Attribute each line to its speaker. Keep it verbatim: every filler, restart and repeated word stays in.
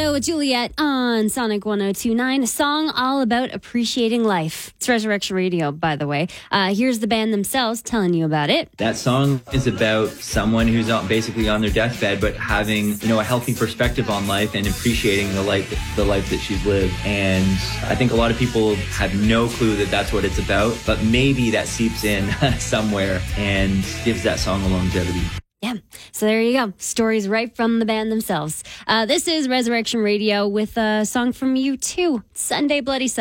Speaker 1: Romeo with Juliet on Sonic one oh two point nine, a song all about appreciating life. It's Resurrection Radio, by the way. Uh, here's the band themselves telling you about it.
Speaker 2: That song is about someone who's on, basically on their deathbed, but having, you know, a healthy perspective on life and appreciating the life, the life that she's lived. And I think a lot of people have no clue that that's what it's about, but maybe that seeps in somewhere and gives that song a longevity.
Speaker 1: Yeah, so there you go. Stories right from the band themselves. Uh, this is Resurrection Radio with a song from U two, Sunday Bloody Sunday.